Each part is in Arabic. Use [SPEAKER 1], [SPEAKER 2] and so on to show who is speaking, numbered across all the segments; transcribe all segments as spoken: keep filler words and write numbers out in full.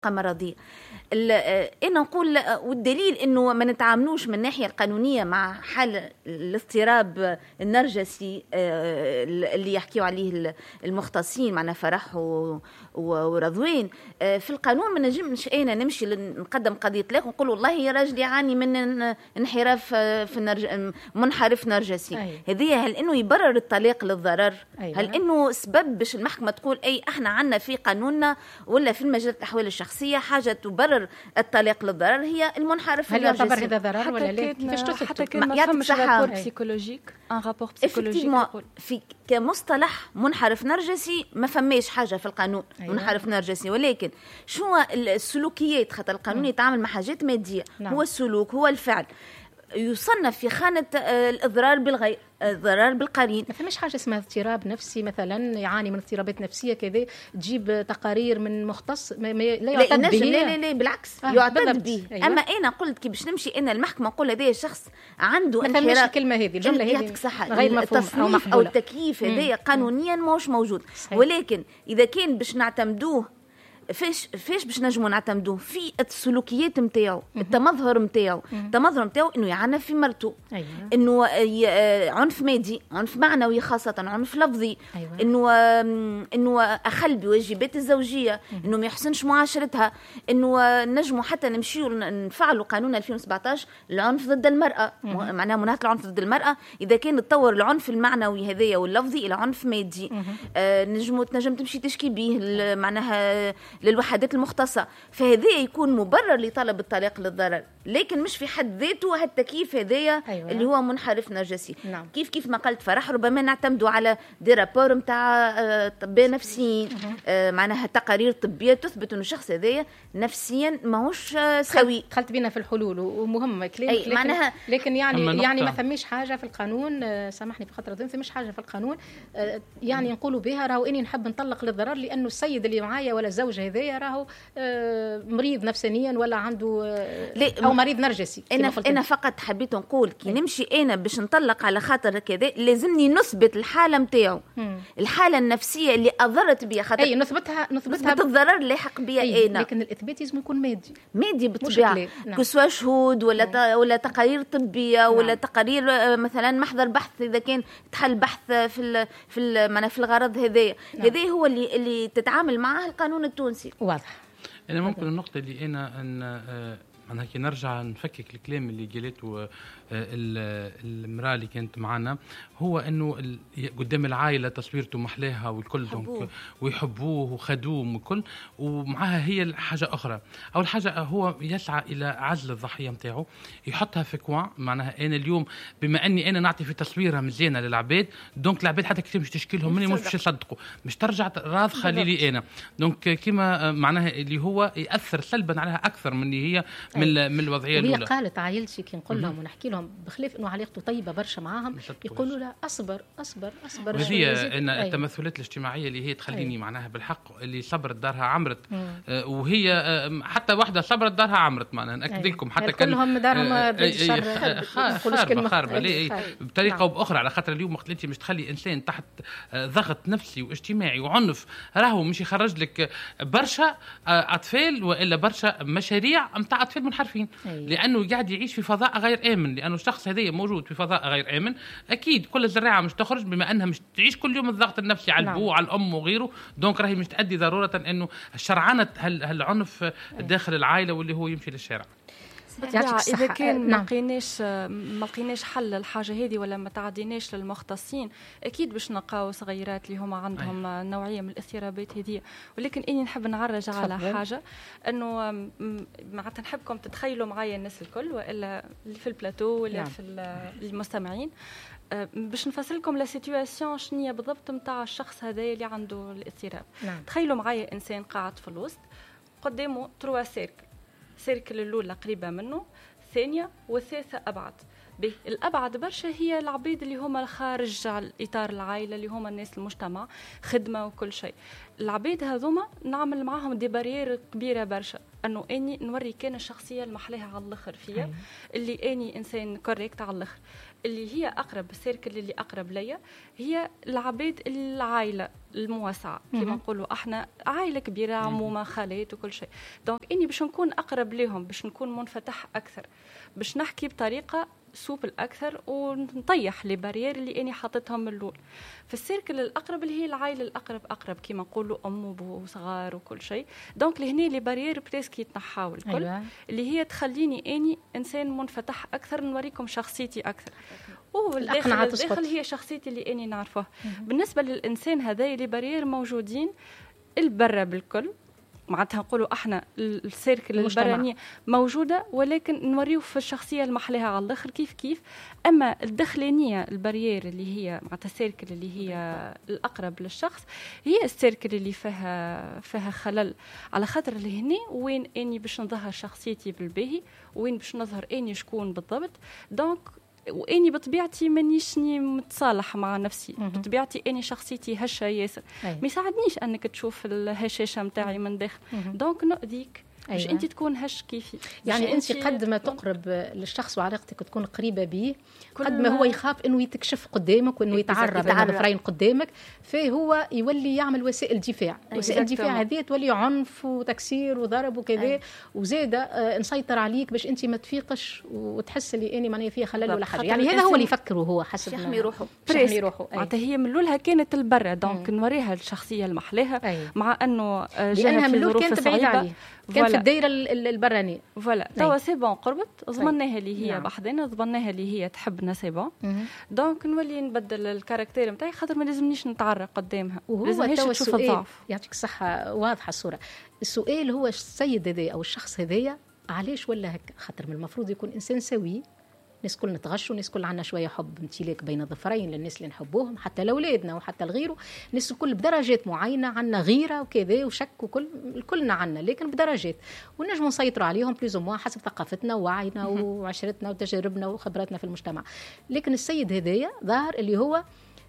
[SPEAKER 1] مرضية. أنا نقول والدليل أنه ما نتعاملوش من الناحية القانونية مع حال الاضطراب النرجسي اللي يحكيوا عليه المختصين معنا فرح ورضوين. في القانون ما نجمش أنا نمشي نقدم قضية طلاق ونقول والله يا راجل يعاني من انحراف في النرج... منحرف نرجسي. أيوة. هذه هل أنه يبرر الطلاق للضرر؟ أيوة. هل أنه سبب باش المحكمة تقول أي احنا عنا في قانوننا ولا في المجال الأحوال الشخصية حاجة تبرر الطلاق للضرر هي المنحرف
[SPEAKER 2] هل يعتبر هذا ضرر ولا لا؟ كيفاش تثبت؟
[SPEAKER 3] حتى كان ما فماش رابور بسيكولوجيك ان رابور بسيكولوجيك
[SPEAKER 1] في كمصطلح منحرف نرجسي ما فماش حاجة في القانون. أيوة. منحرف نرجسي، ولكن شو السلوكيات؟ خاطر القانون يتعامل مع حاجات مادية. نعم. هو السلوك، هو الفعل، يصنف في خانة الإضرار بالغير، الضرر بالقرين.
[SPEAKER 2] ما فماش حاجه اسمها اضطراب نفسي مثلا يعاني من اضطرابات نفسيه كذا تجيب تقارير من مختص ما لا يعتد به.
[SPEAKER 1] لا لا لا بالعكس آه يعتد به. أيوة. اما انا قلت كي باش نمشي انا المحكمه نقول هذا الشخص عنده
[SPEAKER 2] انحراف. ما فماش الكلمه هذه الجمله هذه غير مفهومه
[SPEAKER 1] او, أو التكييف هذايا قانونيا ماهوش موجود. صحيح. ولكن اذا كان باش نعتمدوه فاش فاش باش نجموا نعتمدوه في السلوكيات نتاعو، التمظهر نتاعو، التمظهر نتاعو انه يعنف في مرته. أيوة. انه عنف مادي، عنف معنوي، خاصه عنف لفظي. أيوة. انه انه اخل بواجبات الزوجيه. أيوة. انه ما يحسنش معاشرتها. انه نجموا حتى نمشيو نفعلوا قانون ألفين وسبعطاش العنف ضد المراه. أيوة. معناها مناهضه العنف ضد المراه اذا كان تطور العنف المعنوي هذايا واللفظي الى عنف مادي. أيوة. آه نجموا تنجم تمشي تشكي به معناها للوحدات المختصة، فهذا يكون مبرر لطلب الطلاق للضرر، لكن مش في حد ذاته هالتكييف هذايا. أيوة. اللي هو منحرف نرجسي. نعم. كيف كيف ما قلت فرح ربما نعتمدوا على دي رابور نتاع طبية نفسيين. آه معناها تقارير طبية تثبت انه الشخص هذايا نفسيا ماهوش سوي.
[SPEAKER 2] دخلت بينا في الحلول ومهم كلامك، لكن معناها لكن يعني يعني ما ثميش حاجة في القانون. آه سامحني بخاطر ما ثميش حاجة في القانون آه يعني نقولوا بها راهو اني نحب نطلق للضرر لانه السيد اللي معايا ولا الزوج هذايا راهو آه مريض نفسانيا ولا عنده آه او مريض نرجسي.
[SPEAKER 1] انا انا فقط حبيت نقول كي نمشي انا باش نطلق على خاطر كذا لازمني نثبت الحاله نتاعو، الحاله النفسيه اللي اضرت بيا، خاطر
[SPEAKER 2] اي نثبتها نثبتها
[SPEAKER 1] الضرر لاحق بيا انا،
[SPEAKER 2] لكن الاثبات لازم يكون مادي
[SPEAKER 1] مادي بالطبيعه. نعم. كسوا شهود ولا ت... ولا تقارير طبيه. نعم. ولا تقارير مثلا محضر بحث اذا كان تحل بحث في ال... في ال... في الغرض هذايا. نعم. هذا هو اللي اللي تتعامل معه القانون التونسي.
[SPEAKER 2] واضح.
[SPEAKER 4] انا ممكن النقطه اللي انا ان أنا كي نرجع نفكك الكلام اللي قالته المرأة اللي كانت معنا، هو أنه قدام العائلة تصويرته محلاها والكل دونك ويحبوه وخدوم وكل، ومعها هي حاجة أخرى. أول حاجة هو يسعى إلى عزل الضحية متاعه، يحطها في كوان. معناها أنا اليوم بما أني أنا نعطي في تصويرها مزيانة للعباد، دونك العباد حتى كتير مش تشكيلهم مني مش يصدقوا، مش ترجع راضخة لي أنا. دونك كما معناها اللي هو يأثر سلبا عليها أكثر من اللي هي من من الوضعيه الاولى.
[SPEAKER 2] وهي قالت عائلتي كي نقول لهم ونحكي لهم بخلاف انه علاقته طيبه برشا معاهم يقولوا لها اصبر اصبر اصبر.
[SPEAKER 4] وهي ان التمثلات الاجتماعيه اللي هي تخليني. أي. معناها بالحق اللي صبرت دارها عمرت. آه وهي آه حتى واحده صبرت دارها عمرت. معناها ناكد لكم حتى كان
[SPEAKER 2] كلهم دارهم ضد الشر
[SPEAKER 4] خاربه خاربه بطريقه او باخرى، على خاطر اليوم وقت انت مش تخلي انسان تحت ضغط نفسي واجتماعي وعنف راهو مش يخرج لك برشا اطفال والا برشا مشاريع نتاع اطفال منحرفين. أيوة. لانه قاعد يعيش في فضاء غير امن، لانه الشخص هذا موجود في فضاء غير امن. اكيد كل الزراعه مش تخرج بما انها مش تعيش كل يوم الضغط النفسي على الابو وعلى الام وغيره، دونك راهي مش تؤدي ضروره انه شرعنه هالعنف داخل العائله واللي هو يمشي للشارع.
[SPEAKER 3] إذا كان ما لقيناش ما لقيناش حل للحاجة هذه ولا ما تعديناش للمختصين، أكيد باش نلقاو صغيرات اللي هما عندهم أي. نوعية من الاضطرابات هذه. ولكن إني نحب نعرج على حاجة إنه معناتها نحبكم تتخيلوا معايا الناس الكل وإلا اللي في البلاتو ولا نعم. في المستمعين باش نفصل لكم لا سيتواسيون شنية بالضبط نتاع الشخص هذا اللي عنده الاضطراب. نعم. تخيلوا معايا إنسان قاعد في الوسط قدامه تروا سيركل، سيركل الأولى قريبة منه، الثانية والثالثة أبعد. الأبعد برشا هي العبيد اللي هما خارج إطار العائلة، اللي هما الناس المجتمع، خدمة وكل شيء. العبيد هذوما نعمل معاهم دي بارير كبيرة برشا، أنه أني نوري كان الشخصية المحلاها على الآخر فيها، اللي أني إنسان كوريكت على الآخر، اللي هي أقرب السيركل اللي أقرب ليا هي العبيد العائلة المواسعة، كما نقولوا احنا عائلة كبيرة، عمومة، خالات وكل شيء. دونك إني باش نكون أقرب لهم، باش نكون منفتح أكثر، باش نحكي بطريقة سوبل أكثر، ونطيح لي بارير اللي أني حاطتهم من الأول. في السيركل الأقرب اللي هي العائلة الأقرب أقرب، كما نقولوا أم وبو وصغار وكل شيء. دونك لهني لي بارير بريسك يتنحاو الكل، أيوة. اللي هي تخليني أني إنسان منفتح أكثر، نوريكم شخصيتي أكثر. والداخل الداخل هي شخصيتي اللي أني نعرفه. بالنسبة للإنسان هذا لي بارير موجودين البرة بالكل، معناتها نقولوا احنا السيركل البرانية موجودة، ولكن نوريه في الشخصية المحلاها على الآخر كيف كيف. أما الداخلانية البارير اللي هي معناتها السيركل اللي هي الأقرب للشخص، هي السيركل اللي فيها فيها خلل، على خاطر لهني وين اني باش نظهر شخصيتي بالباهي، وين باش نظهر اني شكون بالضبط. دونك واني بطبيعتي مانيشني متصالح مع نفسي، بطبيعتي اني شخصيتي هشه ياسر، ما يساعدنيش انك تشوف الهشاشه نتاعي من داخل. دونك نؤذيك باش أيوة. انت تكون هش كيفي.
[SPEAKER 2] يعني انت قد ما تقرب للشخص وعلاقتك تكون قريبه به، قد ما هو يخاف انه يتكشف قدامك وانه يتعرف على ضفرين قدامك، فهو يولي يعمل وسائل دفاع. وسائل الدفاع هذه تولي عنف وتكسير وضرب وكذا، أيوة. وزاده آه نسيطر عليك باش انت ما تفيقش وتحس اللي اني معناها فيها خلل ولا حاجه. يعني هذا هو اللي يفكره هو حسب
[SPEAKER 1] يحمي روحه
[SPEAKER 2] يحمي روحه.
[SPEAKER 3] معناتها هي من لولها كانت البرة، دونك نوريها الشخصيه المحلاها، أيوة. مع انه
[SPEAKER 2] لانها من لول كانت بعيده عليه، كانت في الدائره البرانيه.
[SPEAKER 3] فوالا توا سي بون قربت، ضمناها اللي هي نعم. بحذنا ضمناها اللي هي تحبنا سي بون. دونك نولي نبدل الكاركتير نتاعي، خاطر ما لازمنيش نتعرق قدامها،
[SPEAKER 2] لازمنيش تشوف الضعف. يعطيك الصحه، واضحه الصوره. السؤال هو السيد هذا او الشخص هذايا علاش ولا هكا؟ خاطر من المفروض يكون انسان سوي، الناس كل نتغشوا، الناس كل عندنا شويه حب امتلاك بين الظفرين للناس اللي نحبوهم، حتى لاولادنا وحتى لغيره. الناس الكل بدرجات معينه، عندنا غيره وكذا وشك وكل كلنا عندنا، لكن بدرجات، ونجموا نسيطروا عليهم بلوز موا حسب ثقافتنا ووعينا وعشرتنا وتجاربنا وخبراتنا في المجتمع. لكن السيد هذايا ظاهر اللي هو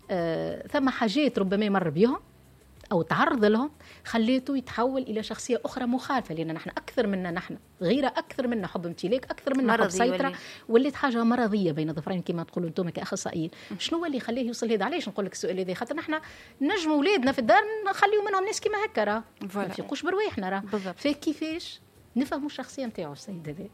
[SPEAKER 2] آه ثم حاجات ربما مر بيهم أو تعرض لهم خليته يتحول إلى شخصية أخرى مخالفة، لأن نحن أكثر منا، نحن غيرة أكثر منا حب امتلاك، أكثر منا حب سيطرة، وليت حاجة مرضية بين ظفرين كما تقولوا أنتم كأخصائيين. شنو اللي خليه يوصل هذا؟ علاش نقول لك السؤال هذا؟ خاطر نحن نجموا أولادنا في الدار نخليو منهم ناس كما هكا، راه ما يفيقوش برواحنا، راه فكيفاش نفهموا الشخصية نتاعو السيد هذا؟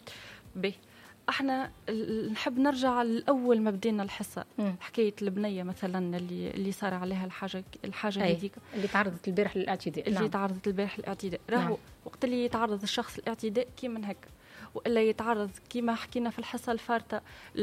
[SPEAKER 3] بي احنا نحب نرجع لاول ما بدينا الحصه، مم. حكايه البنيه مثلا اللي اللي صار عليها الحاجه الحاجه هذيك
[SPEAKER 2] اللي تعرضت البارح للاعتداء،
[SPEAKER 3] اللي نعم. تعرضت البارح للاعتداء، راهو نعم. وقت اللي يتعرض الشخص الاعتداء كيما هكا، والا يتعرض كيما حكينا في الحصه الفارطه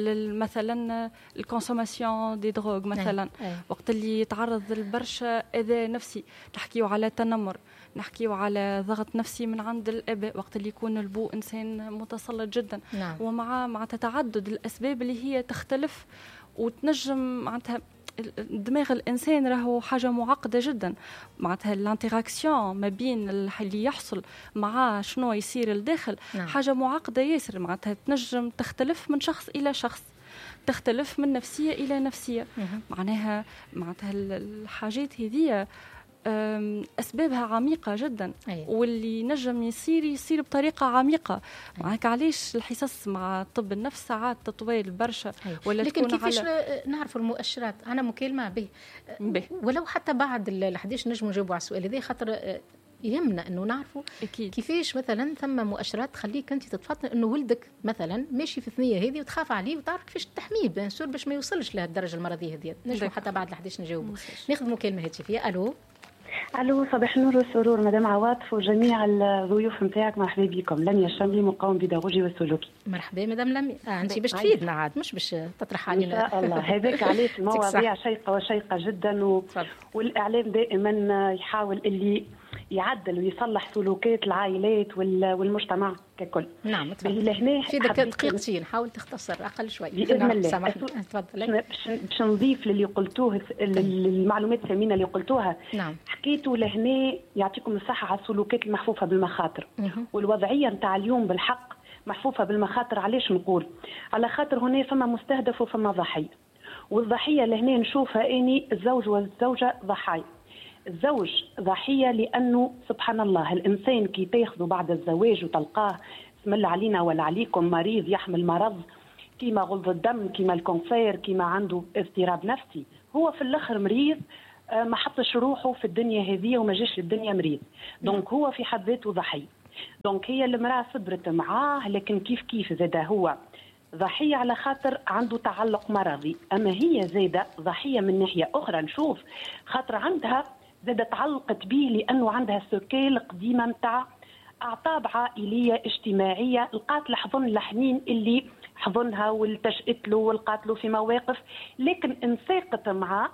[SPEAKER 3] مثلا الكونسوماسيون دي دروغ مثلا، أي. وقت اللي يتعرض لبرشا اذى نفسي، نحكيو على تنمر، نحكيو على ضغط نفسي من عند الاباء، وقت اللي يكون البو انسان متسلط جدا، نعم. ومع مع تعدد الاسباب اللي هي تختلف وتنجم معناتها دماغ الانسان راهو حاجه معقده جدا، معناتها الانتراكسيون ما بين اللي يحصل مع شنو يصير الداخل، نعم. حاجه معقده ياسر، معناتها تنجم تختلف من شخص الى شخص، تختلف من نفسيه الى نفسيه، معناها معناتها الحاجات هذه أسبابها عميقة جدا، أيه. واللي نجم يصير يصير بطريقة عميقة، أيه. معك علاش الحصص مع طب النفس ساعات تطويل برشا،
[SPEAKER 2] أيه. ولا لكن كيفاش على... نعرفوا المؤشرات؟ أنا مكالمة به. به ولو حتى بعد الحديث نجموا نجاوبوا على السؤال هذا، خاطر يهمنا انه نعرفوا أكيد. كيفاش مثلا ثم مؤشرات تخليك انت تتفطن انه ولدك مثلا ماشي في الثنيه هذه وتخاف عليه وتعرف كيفاش تحميه بيان سور باش ما يوصلش لهالدرجه المرضيه هذه. نجموا حتى بعد الحديث نجاوبوا. ناخذ مكالمه هاتفيه. الو
[SPEAKER 5] الو صباح النور والسرور مدام عواطف وجميع الضيوف نتاعك، مرحبا بكم. لميا الشملي مقاوم بيداغوجي والسلوكي.
[SPEAKER 2] مرحبا مدام لميا. آه انت باش تفيدنا عاد مش باش تطرح علينا
[SPEAKER 5] ان شاء الله. هذاك علاش المواضيع شيقه وشيقه جدا و... والاعلام دائما يحاول اللي يعدل ويصلح سلوكات العائلات والمجتمع ككل.
[SPEAKER 2] نعم تفضل. في دقيقتين حاول تختصر اقل شوي
[SPEAKER 5] باذن الله.
[SPEAKER 2] تفضل.
[SPEAKER 5] باش نضيف للي قلتوه المعلومات الثمينه اللي قلتوها.
[SPEAKER 2] نعم.
[SPEAKER 5] حكيتوا لهنا يعطيكم الصحه على السلوكات المحفوفه بالمخاطر والوضعيه نتاع اليوم بالحق محفوفة بالمخاطر. علاش نقول؟ على خاطر هنا فما مستهدف وفما ضحية، والضحية اللي هنا نشوفها اني الزوج والزوجة ضحايا. الزوج ضحية لأنه سبحان الله الإنسان كي تاخذه بعد الزواج وتلقاه بسم الله علينا ولا عليكم مريض يحمل مرض كيما غلظ الدم، كيما الكونسير، كيما عنده اضطراب نفسي، هو في الآخر مريض ما حطش روحه في الدنيا هذه وما جاش للدنيا مريض، دونك هو في حد ذاته ضحية. دونك هي المرأة صبرت معاه، لكن كيف كيف زاد هو ضحية على خاطر عنده تعلق مرضي، أما هي زادة ضحية من ناحية أخرى. نشوف خاطر عندها زادة تعلقت به لأنه عندها سكيل قديمة متاع أعطاب عائلية اجتماعية، لقات الحضن الحنين اللي حضنها والتشقت له والقات له في مواقف، لكن انساقت مع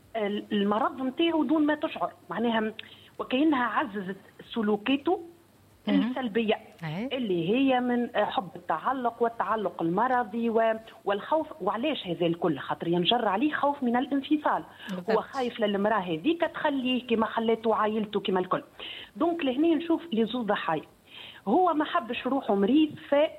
[SPEAKER 5] المرض نتاعو دون ما تشعر، معناها وكأنها عززت سلوكاته السلبية اللي هي من حب التعلق والتعلق المرضي والخوف. وعلاش هذا الكل؟ خاطر ينجر عليه خوف من الانفصال، هو خايف للمرأة هذيك تخليه كما خلته عائلته كما الكل. دونك لهنا نشوف لي زوج ضحايا، هو ما حبش روحه مريض،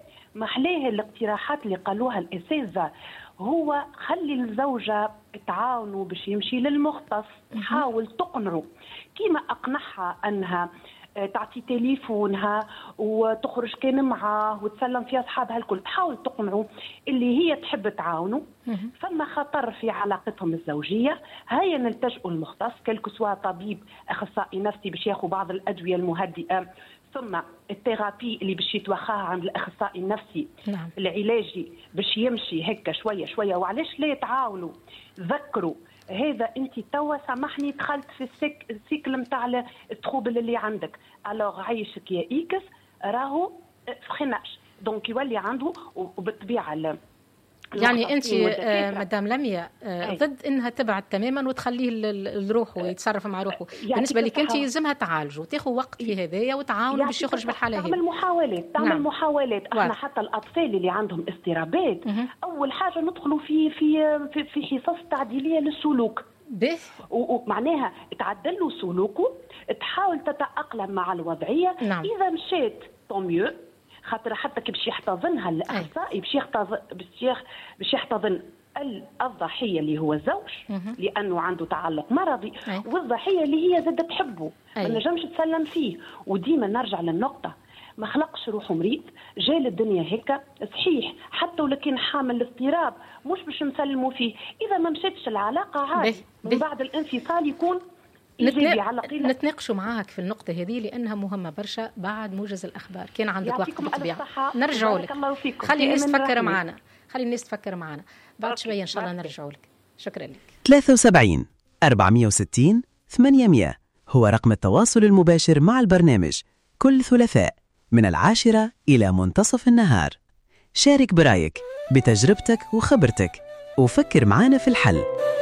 [SPEAKER 5] فمحلاه الاقتراحات اللي قالوها الأساتذة هو خلي الزوجة تعاونوا باش يمشي للمختص، حاول تقنعه كيما أقنعها أنها تعطي تليفونها وتخرج كان معاه وتسلم في أصحابها الكل، تحاول تقنعه اللي هي تحب تعاونه. فما خطر في علاقتهم الزوجية، هيا نلتجئوا المختص كلكو سوا طبيب أخصائي نفسي باش ياخذ بعض الأدوية المهدئة، ثم الثيرابي اللي باش يتوخاها عند الأخصائي النفسي نعم. العلاجي باش يمشي هكا شوية شوية. وعلاش لا يتعاونوا؟ ذكروا هذا انت توا سامحني دخلت في السيك السيكل نتاع التخوبل اللي عندك، الوغ عيشك يا ايكس راهو فخناش، دونك يولي عنده. وبالطبيعه
[SPEAKER 2] يعني انت آه مدام لميا آه ضد انها تبعد تماما وتخليه لروحه ويتصرف مع روحه، يعني بالنسبه لك انت يلزمها تعالجه وتاخذ وقت في هذايا وتعاونوا باش يخرج بالحاله هذه.
[SPEAKER 5] تعمل محاولات تعمل نعم. محاولات. احنا واضح. حتى الاطفال اللي عندهم اضطرابات اول حاجه ندخلوا في في في, في حصص تعديليه للسلوك
[SPEAKER 2] به،
[SPEAKER 5] ومعناها تعدل له سلوكه، تحاول تتاقلم مع الوضعيه نعم. اذا مشيت طوميو، خاطر حتى كي باش يحتضنها الاخصائي باش يحتضن باش يحتضن الضحيه اللي هو الزوج لانه عنده تعلق مرضي أي. والضحيه اللي هي زادت تحبه ما نجمش تسلم فيه. وديما نرجع للنقطه، ما خلقش روحه مريض، جاء للدنيا هيك صحيح، حتى ولو كان حامل الاضطراب مش باش نسلموا فيه. اذا ما مشاتش العلاقه عادي من بعد الانفصال يكون
[SPEAKER 2] نتناقشوا معاك في النقطة هذه لأنها مهمة برشا. بعد موجز الأخبار كان عندك وقت بالطبيعة نرجعوا لك، خلي الناس تفكر معنا خلي الناس تفكر معنا بعد شوية إن شاء الله نرجعوا لك. شكرا لك.
[SPEAKER 6] ثلاثة وسبعين أربعمية وستين ثمانمية هو رقم التواصل المباشر مع البرنامج كل ثلاثاء من العاشرة إلى منتصف النهار. شارك برأيك بتجربتك وخبرتك وفكر معنا في الحل.